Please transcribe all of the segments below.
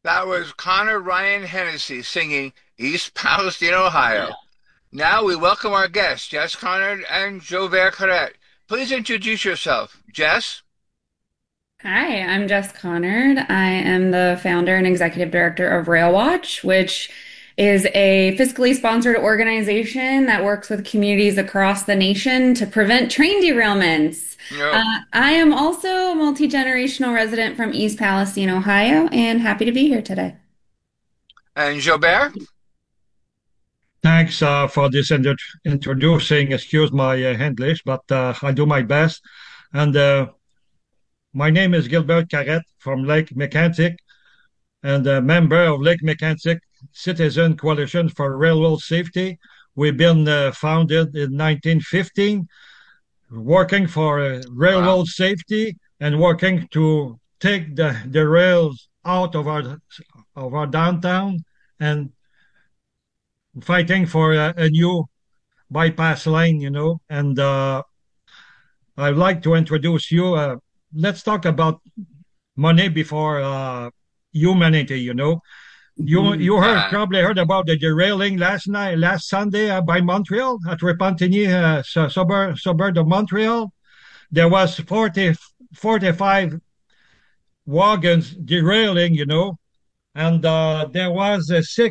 That was Connor Ryan Hennessy singing East Palestine, Ohio. Now we welcome our guests, Jess Connard and Jover Carret. Please introduce yourself. Jess? Hi, I'm Jess Connard. I am the founder and executive director of RailWatch, which is a fiscally sponsored organization that works with communities across the nation to prevent train derailments. No. I am also a multi-generational resident from East Palestine, Ohio, and happy to be here today. And Jobert? Thanks for this introducing. Excuse my English, but I'll do my best. And my name is Gilbert Carrette from Lake Mecantic and a member of Lake Mecantic Citizen Coalition for Railroad Safety. We've been founded in 1915, working for Wow. railroad safety and working to take the rails out of our downtown and fighting for a new bypass lane, And I'd like to introduce you. Let's talk about money before humanity. Mhm. You Uh, probably heard about the derailing last Sunday by Montreal at Repentigny, suburb of Montreal. There was 45 wagons derailing, and there was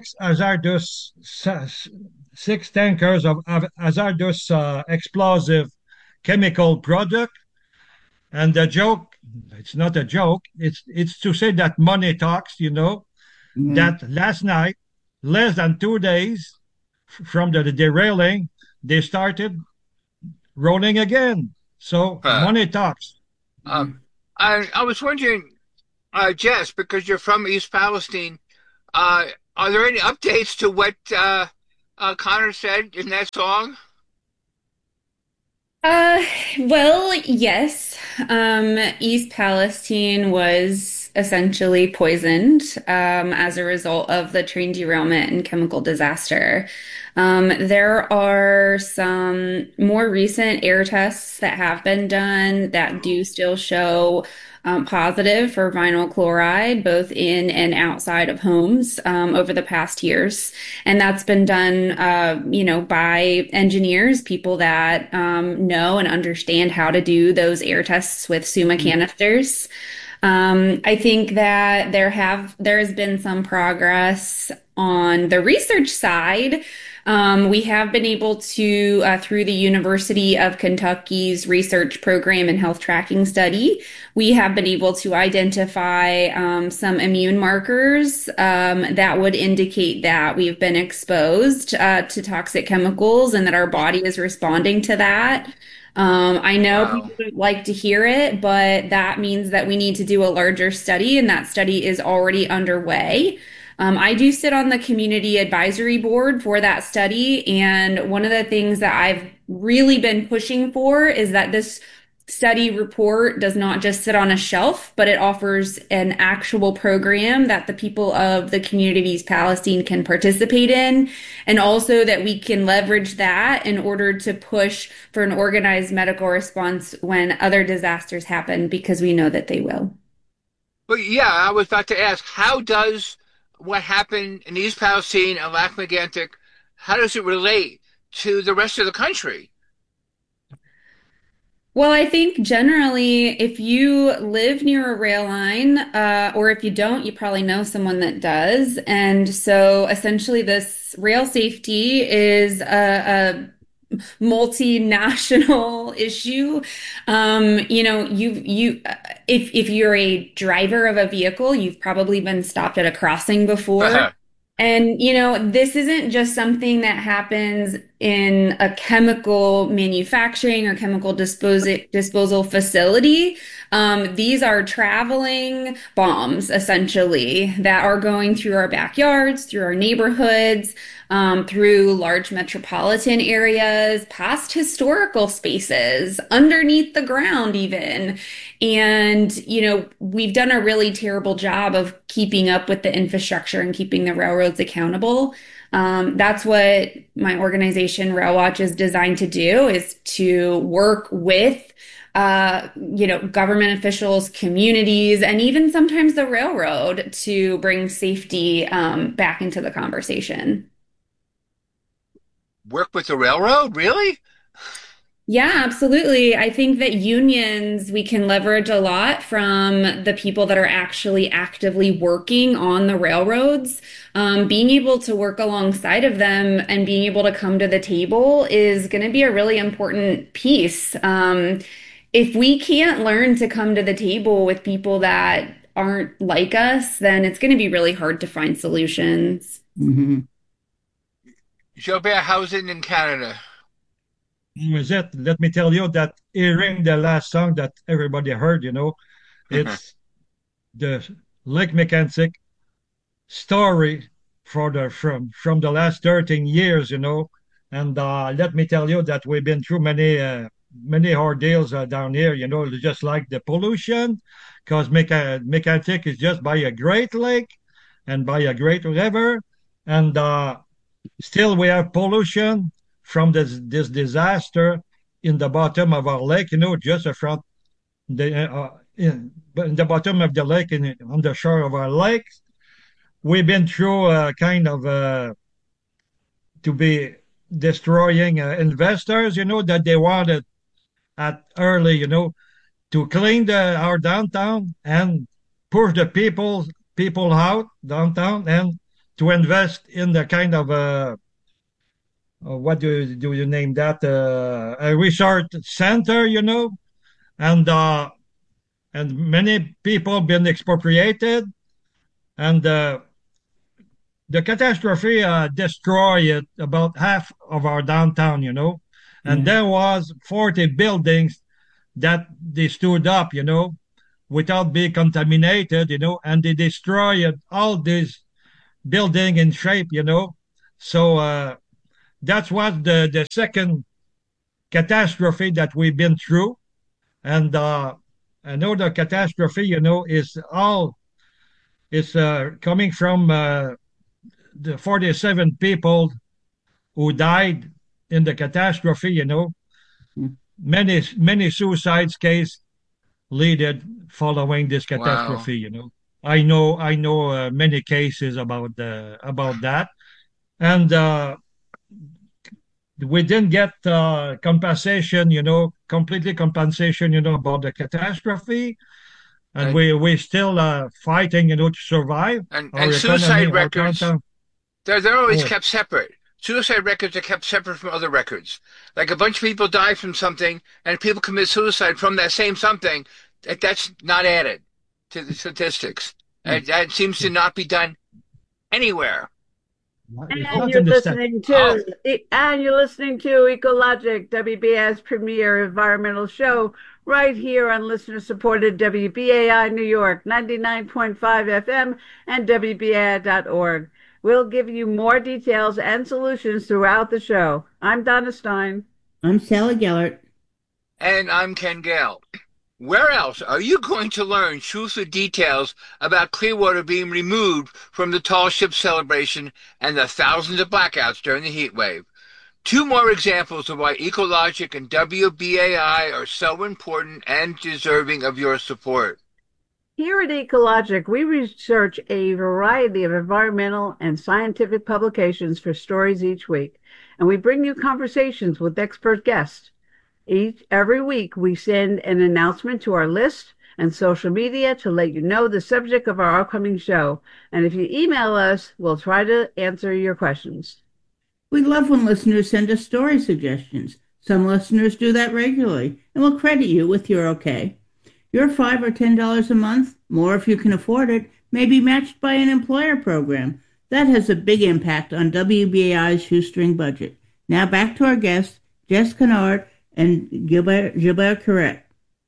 six tankers of hazardous explosive chemical product. And the joke, it's not a joke, it's to say that money talks, Mhm. that last night, less than 2 days from the derailing, they started rolling again. So uh, money talks. um, I was wondering, Jess, because you're from East Palestine, uh, are there any updates to what Connor said in that song? Uh, well, yes. East Palestine was essentially poisoned as a result of the train derailment and chemical disaster. There are some more recent air tests that have been done that do still show positive for vinyl chloride, both in and outside of homes over the past years. And that's been done, by engineers, people that know and understand how to do those air tests with Summa canisters. I think that there has been some progress on the research side. We have been able to, through the University of Kentucky's research program and health tracking study, we have been able to identify some immune markers that would indicate that we've been exposed to toxic chemicals and that our body is responding to that. I know Wow. people don't like to hear it, but that means that we need to do a larger study, and that study is already underway. I do sit on the community advisory board for that study, and one of the things that I've really been pushing for is that this study report does not just sit on a shelf, but it offers an actual program that the people of the community of East Palestine can participate in, and also that we can leverage that in order to push for an organized medical response when other disasters happen, because we know that they will. But yeah, I was about to ask, how does what happened in East Palestine and Lac-Mégantic, how does it relate to the rest of the country? Well, I think generally, if you live near a rail line, or if you don't, you probably know someone that does. And so essentially, this rail safety is a multinational issue. If you're a driver of a vehicle, you've probably been stopped at a crossing before. And, this isn't just something that happens in a chemical manufacturing or chemical disposal facility. These are traveling bombs, essentially, that are going through our backyards, through our neighborhoods, through large metropolitan areas, past historical spaces, underneath the ground, even. And, we've done a really terrible job of keeping up with the infrastructure and keeping the railroads accountable. That's what my organization, RailWatch, is designed to do, is to work with government officials, communities, and even sometimes the railroad to bring safety back into the conversation. Work with the railroad? Really? Yeah, absolutely. I think that unions, we can leverage a lot from the people that are actually actively working on the railroads. Being able to work alongside of them and being able to come to the table is going to be a really important piece. If we can't learn to come to the table with people that aren't like us, then it's going to be really hard to find solutions. Hmm. Gilbert, how's it in Canada? Is it? Let me tell you that hearing the last song that everybody heard, it's the Lake Mecantic story for the from the last 13 years, and let me tell you that we've been through many ordeals down here, just like the pollution, because Mecantic is just by a great lake and by a great river, and still we have pollution from this disaster in the bottom of our lake, just front in the bottom of the lake on the shore of our lake. We've been through kind of to be destroying investors, that they wanted at early, to clean our downtown and push the people out downtown and to invest in the kind of what do you name that, a resort center, and and many people been expropriated, and the catastrophe destroyed about half of our downtown, and Yeah. there was 40 buildings that they stood up, without being contaminated, and they destroyed all these building in shape, So that was the second catastrophe that we've been through, and another catastrophe, is coming from the 47 people who died in the catastrophe, Mm. many suicides case leaded following this Wow. catastrophe, I know many cases about that, and we didn't get compensation, completely compensation, about the catastrophe, and And we still fighting, to survive and our economy, suicide our records, downtown. they're always Oh, kept separate. Suicide records are kept separate from other records. Like a bunch of people die from something, and people commit suicide from that same something, that's not added to the statistics. Mm. That seems to not be done anywhere. it's Oh, not in the stat. oh, And you're listening to Ecologic, WBA's premier environmental show, right here on listener-supported WBAI New York, 99.5 FM and WBAI.org. We'll give you more details and solutions throughout the show. I'm Donna Stein. I'm Sally Gellert. and I'm Ken Gale. Where else are you going to learn truthful details about Clearwater being removed from the tall ship celebration and the thousands of blackouts during the heat wave? Two more examples of why Ecologic and WBAI are so important and deserving of your support. Here at Ecologic, we research a variety of environmental and scientific publications for stories each week, and we bring you conversations with expert guests. Every week, we send an announcement to our list and social media to let you know the subject of our upcoming show. And if you email us, we'll try to answer your questions. We love when listeners send us story suggestions. Some listeners do that regularly, and we'll credit you with your okay. Your $5 or $10 a month, more if you can afford it, may be matched by an employer program. That has a big impact on WBAI's shoestring budget. Now back to our guests, Jess Kennard and Gilbert Correct.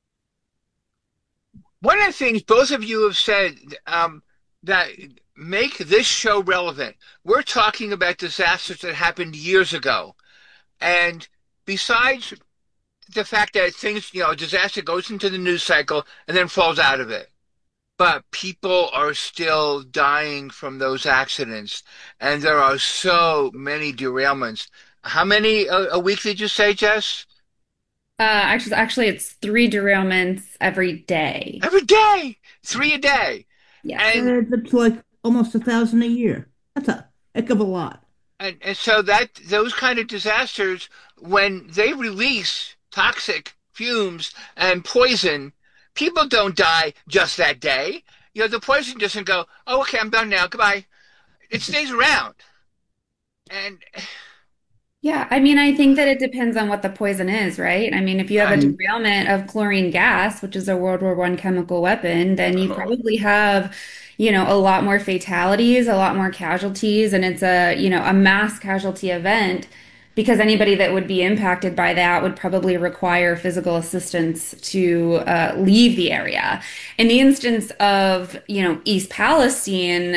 One of the things both of you have said that make this show relevant, we're talking about disasters that happened years ago. And besides the fact that things, a disaster goes into the news cycle and then falls out of it. But people are still dying from those accidents, and there are so many derailments. How many a week did you say, Jess? Actually, it's three derailments every day. Every day, three a day. Yes. And That's like almost 1,000 a year. That's a heck of a lot. and so that those kind of disasters, when they release toxic fumes and poison, people don't die just that day. The poison doesn't go, oh, okay, I'm done now, goodbye. It stays around. And Yeah, I mean, I think that it depends on what the poison is, right? I mean, if you have a right. derailment of chlorine gas, which is a World War One chemical weapon, then you Oh, probably have, a lot more fatalities, a lot more casualties, and it's a mass casualty event because anybody that would be impacted by that would probably require physical assistance to leave the area. In the instance of, East Palestine,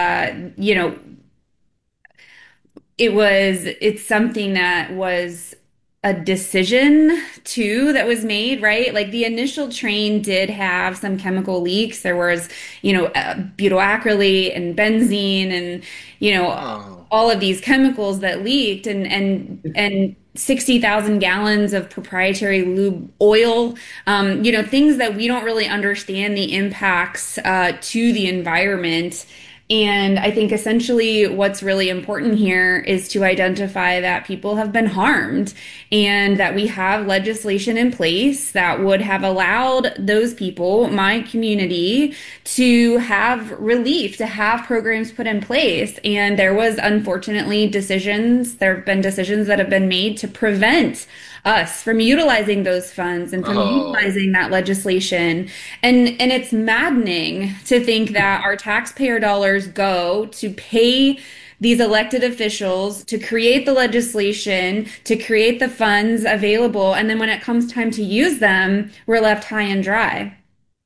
it's something that was a decision too that was made, right? Like the initial train did have some chemical leaks. There was, butyl acrylate and benzene and, oh, all of these chemicals that leaked and 60,000 gallons of proprietary lube oil, things that we don't really understand the impacts to the environment. And I think essentially what's really important here is to identify that people have been harmed and that we have legislation in place that would have allowed those people, my community, to have relief, to have programs put in place. And there have been decisions that have been made to prevent us from utilizing those funds and from oh, utilizing that legislation. And it's maddening to think that our taxpayer dollars go to pay these elected officials to create the legislation, to create the funds available, and then when it comes time to use them, we're left high and dry.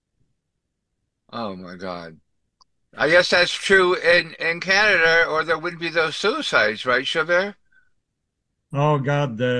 oh my God. I guess that's true in Canada, or there wouldn't be those suicides, right, Chavert? Oh God,